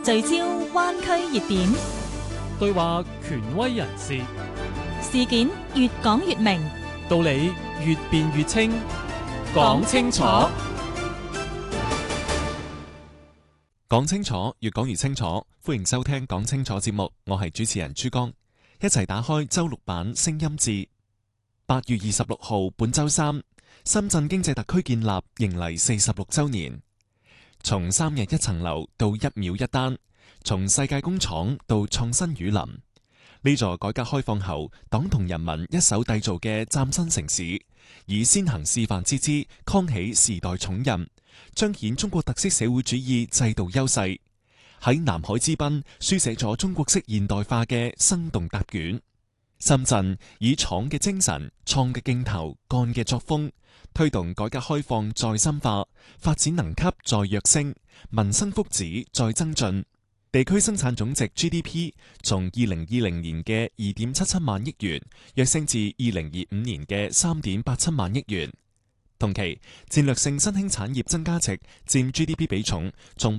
聚焦灣區熱點， 對話權威人士， 事件越講越明， 道理越辯越清，講清楚。 講清楚，越講越清楚。歡迎收聽講清楚節目，我係主持人朱剛，一齊打開周六版聲音誌。8月26號，本周三，深圳經濟特區建立迎嚟46週年。從3日1層樓到1秒1單，從世界工廠到創新雨林，呢座改革開放後黨同人民一手締造嘅嶄新城市，以先行示範之姿扛起時代重任，彰顯中國特色社會主義制度優勢，喺南海之濱書寫咗中國式現代化嘅生動答卷。深圳以闖嘅精神、創嘅勁頭、幹嘅作風，推動改革開放再深化，發展能級再躍升，民生福祉再增進，地區生產總值 GDP 從2020年嘅2.77萬億元躍升至2025年嘅3.87萬億元。同期，戰略性新興產業增加值佔 GDP 比重從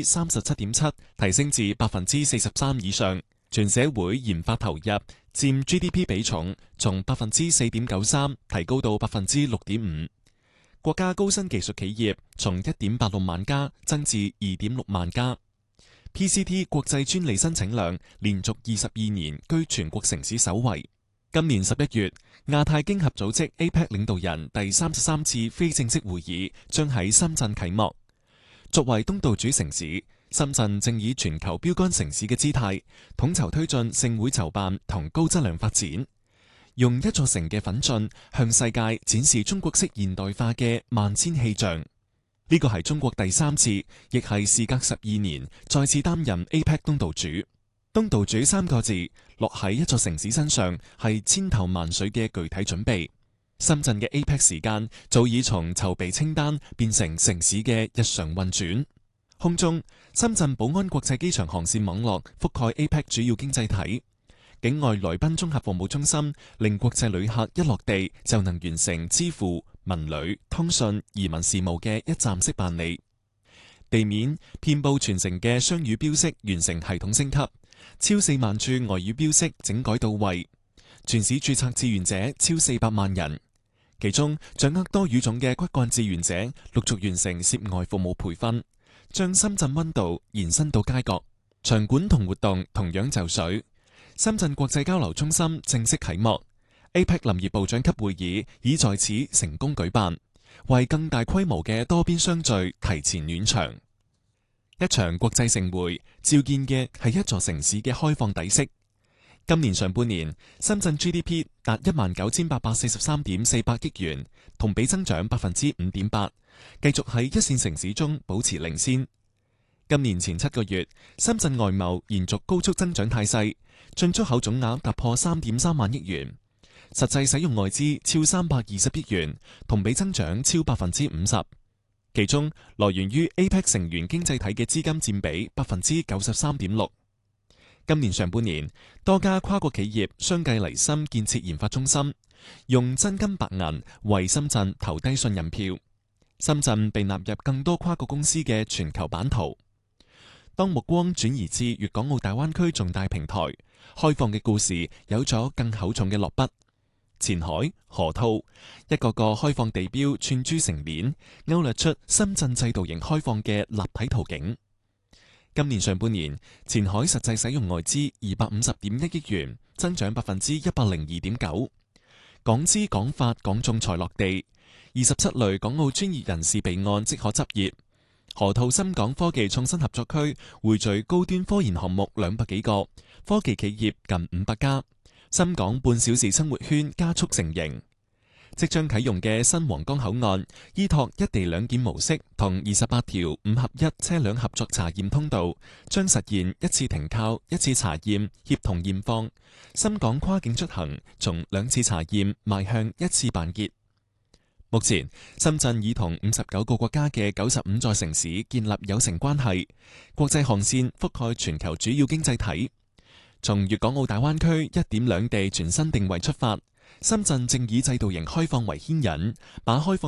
37.7% 提升至 43% 以上，全社會研發投入佔 GDP 比重從 4.93% 提高到 6.5%。國家高新技術企業從 1.86 萬家增至 2.6 萬家。PCT 國際專利申請量連續22年居全國城市首位。今年11月，亞太經合組織 APEC 領導人第33次非正式會議將喺深圳啟幕。作為東道主城市，深圳正以全球標杆城市嘅姿態，統籌推進盛會籌辦同高質量發展，用一座城嘅奮進向世界展示中國式現代化嘅萬千氣象。呢個係中國第3次，亦係事隔12年再次擔任 APEC 東道主。東道主3個字落喺一座城市身上，係千頭萬緒嘅具體準備。深圳嘅 APEC 時間早已從籌備清單變成城市嘅日常運轉。空中，深圳寶安國際機場航線網絡覆蓋 APEC 主要經濟體。境外來賓綜合服務中心令國際旅客一落地就能完成支付、文旅、通訊、移民事務嘅一站式辦理。地面遍佈全城嘅雙語標識完成系統升級，超4萬處外語標識整改到位，全市註冊志願者超400萬人，其中掌握多語種嘅骨幹志願者陸續完成涉外服務培訓，將深圳溫度延伸到街角，場館同活動同樣就緒。深圳國際交流中心正式啟幕，APEC 林業部長級會議已在此成功舉辦，為更大規模嘅多邊相聚提前暖場。一場國際盛會召見嘅係一座城市嘅開放底色。今年上半年，深圳 GDP 達 19,843.48 億元，同比增長 5.8%， 繼續喺一線城市中保持領先。今年前7個月，深圳外貿延續高速增長態勢，進出口總額突破 3.3 萬億元，實際使用外資超320億元，同比增長超 50%。其中來源於 APEC 成員經濟體嘅資金佔比 93.6%。今年上半年，多家跨國企業相繼嚟深建設研發中心，用真金白銀為深圳投低信任票。深圳被納入更多跨國公司嘅全球版圖。當目光轉移至粵港澳大灣區重大平台，開放嘅故事有咗更厚重嘅落筆。前海、河套，一個個開放地標串珠成鏈，勾勒出深圳制度型開放嘅立體圖景。今年上半年，前海實際使用外資250.1億元，增長 102.9%。港資港法港仲裁落地，27類港澳專業人士備案即可執業。河套深港科技創新合作區匯聚高端科研項目200幾個，科技企業近500家。深港半小時生活圈加速成型。即將啟用嘅新皇崗口岸，依託一地兩檢模式同28條5合1車輛合作查驗通道，將實現一次停靠、一次查驗、協同驗放。深港跨境出行從2次查驗邁向一次辦結。目前，深圳已同59個國家嘅95座城市建立友情關係，國際航線覆蓋全球主要經濟體。從粵港澳大灣區一點兩地全新定位出發，深圳正以制度型開放為牽引，把開放